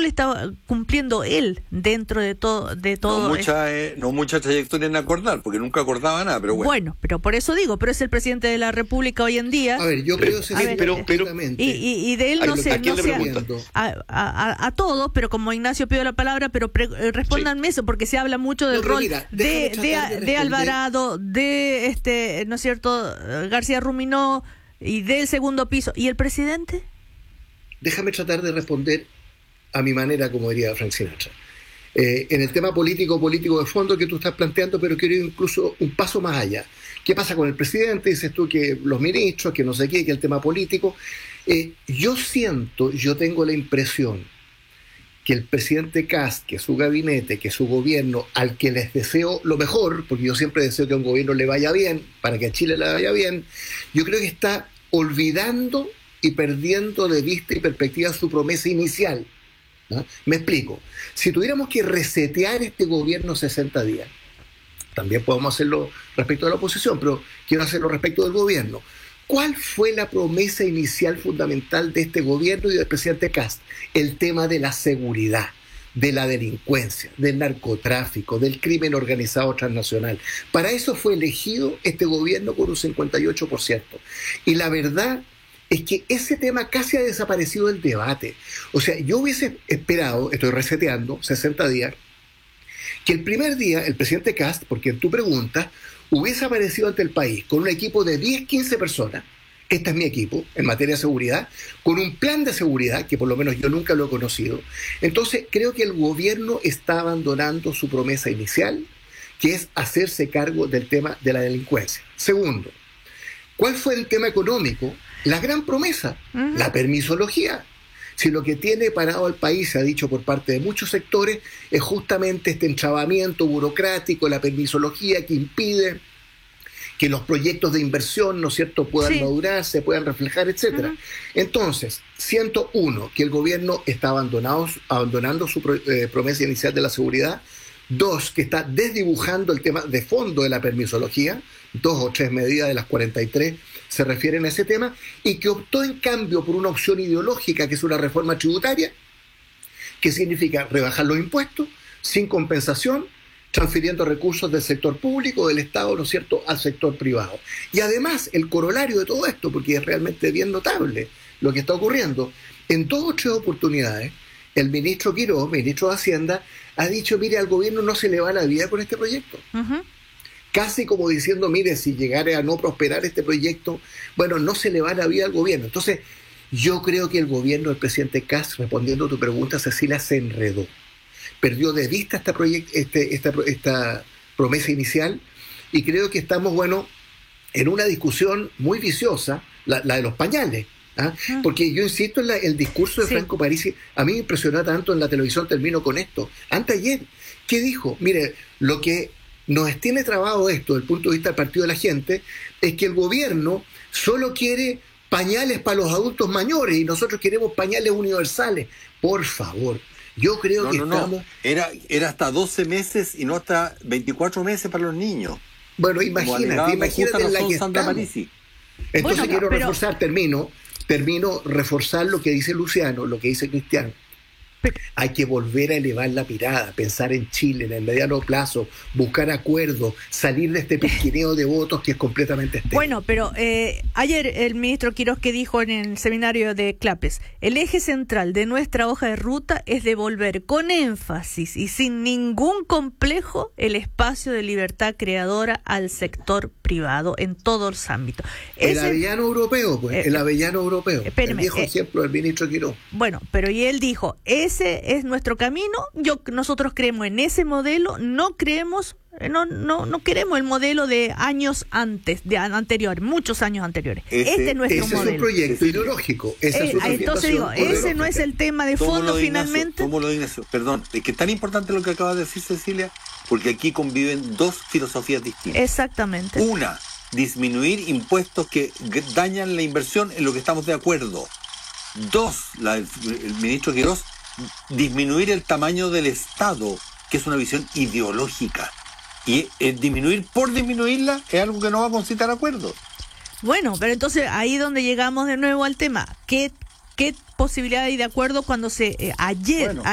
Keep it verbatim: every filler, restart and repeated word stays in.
rol está cumpliendo él dentro de todo de todo no mucha eh, no mucha trayectoria en acordar, porque nunca acordaba nada, pero bueno. Bueno, pero por eso digo, pero es el presidente de la República hoy en día. A ver, yo creo que ver, pero, pero y, y, y de él no Ay, sé, ¿a quién no le sé pregunto? a, a, a, a todos, pero como Ignacio pidió la palabra, pero pre, respóndanme sí. eso, porque se habla mucho del no, rol mira, de, de, de, de Alvarado, de este, ¿no es cierto?, García Ruminó y del segundo piso. ¿Y el presidente? Déjame tratar de responder a mi manera, como diría Frank Sinatra. Eh, en el tema político, político de fondo que tú estás planteando, pero quiero ir incluso un paso más allá. ¿Qué pasa con el presidente? Dices tú que los ministros, que no sé qué, que el tema político. Eh, yo siento, yo tengo la impresión que el presidente Kast, que su gabinete, que su gobierno, al que les deseo lo mejor, porque yo siempre deseo que a un gobierno le vaya bien, para que a Chile le vaya bien, yo creo que está olvidando y perdiendo de vista y perspectiva su promesa inicial. ¿No? Me explico. Si tuviéramos que resetear este gobierno sesenta días, también podemos hacerlo respecto a la oposición, pero quiero hacerlo respecto del gobierno. ¿Cuál fue la promesa inicial fundamental de este gobierno y del presidente Kast? El tema de la seguridad, de la delincuencia, del narcotráfico, del crimen organizado transnacional. Para eso fue elegido este gobierno con un cincuenta y ocho por ciento. Y la verdad es que ese tema casi ha desaparecido del debate. O sea, yo hubiese esperado, estoy reseteando, sesenta días, que el primer día el presidente Kast, porque en tu pregunta, hubiese aparecido ante el país con un equipo de diez, quince personas, este es mi equipo en materia de seguridad, con un plan de seguridad, que por lo menos yo nunca lo he conocido. Entonces, creo que el gobierno está abandonando su promesa inicial, que es hacerse cargo del tema de la delincuencia. Segundo, ¿cuál fue el tema económico? La gran promesa, uh-huh. la permisología. Si lo que tiene parado al país, se ha dicho por parte de muchos sectores, es justamente este entrabamiento burocrático, la permisología que impide que los proyectos de inversión, ¿no es cierto?, puedan sí. madurar, se puedan reflejar, etcétera. Uh-huh. Entonces, ciento uno, que el gobierno está abandonado, abandonando su pro, eh, promesa inicial de la seguridad. Dos, que está desdibujando el tema de fondo de la permisología. Dos o tres medidas de las cuarenta y tres se refieren a ese tema, y que optó en cambio por una opción ideológica, que es una reforma tributaria, que significa rebajar los impuestos sin compensación, transfiriendo recursos del sector público, del Estado, ¿no es cierto?, al sector privado. Y además, el corolario de todo esto, porque es realmente bien notable lo que está ocurriendo, en dos o tres oportunidades, el ministro Quirós, ministro de Hacienda, ha dicho, mire, al gobierno no se le va la vida con este proyecto. Uh-huh. Casi como diciendo, mire, si llegara a no prosperar este proyecto, bueno, no se le va la vida al gobierno. Entonces, yo creo que el gobierno del presidente Kast, respondiendo a tu pregunta, Cecilia, se enredó. Perdió de vista esta, proyect- este, esta, esta promesa inicial, y creo que estamos, bueno, en una discusión muy viciosa, la, la de los pañales. ¿Ah? Uh-huh. Porque yo insisto en la, el discurso de sí. Franco Parisi, a mí me impresionó tanto en la televisión, termino con esto. Anteayer, ¿qué dijo? Mire, lo que nos tiene trabado esto desde el punto de vista del Partido de la Gente es que el gobierno solo quiere pañales para los adultos mayores y nosotros queremos pañales universales. Por favor, yo creo no, que no, estamos... No. Era, era hasta doce meses y no hasta veinticuatro meses para los niños. Bueno, imagínate, imagínate en la que estamos. Parisi. Entonces bueno, quiero pero... reforzar, termino, termino, reforzar lo que dice Luciano, lo que dice Cristiano. Hay que volver a elevar la mirada, pensar en Chile en el mediano plazo, buscar acuerdos, salir de este pesquineo de votos que es completamente estéril. Bueno, pero eh, ayer el ministro Quirós, que dijo en el seminario de Clapes, el eje central de nuestra hoja de ruta es devolver con énfasis y sin ningún complejo el espacio de libertad creadora al sector privado en todos los ámbitos. El Ese, avellano europeo, pues, eh, el avellano europeo, espérame, el viejo eh, ejemplo del ministro Quirós. Bueno, pero y él dijo, ese es nuestro camino, yo nosotros creemos en ese modelo, no creemos, no no no queremos el modelo de años antes, de anterior, muchos años anteriores. Ese, este es nuestro ese modelo. es un proyecto ese, ideológico. Esa eh, es una entonces digo, ese no es el tema de fondo finalmente. ¿Cómo lo Ignacio? Perdón, es que es tan importante lo que acaba de decir Cecilia, porque aquí conviven dos filosofías distintas. Exactamente. Una, disminuir impuestos que dañan la inversión en lo que estamos de acuerdo. Dos, la, el ministro Quirós, disminuir el tamaño del Estado, que es una visión ideológica. Y el disminuir por disminuirla es algo que no va a concitar acuerdos. Bueno, pero entonces ahí donde llegamos de nuevo al tema. ¿Qué, qué posibilidad hay de acuerdo cuando se eh, ayer... Bueno.